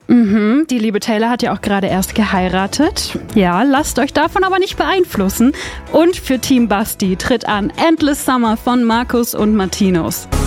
Die liebe Taylor hat ja auch gerade erst geheiratet. Ja, lasst euch davon aber nicht beeinflussen. Und für Team Basti tritt an Endless Summer von Markus und Martinus.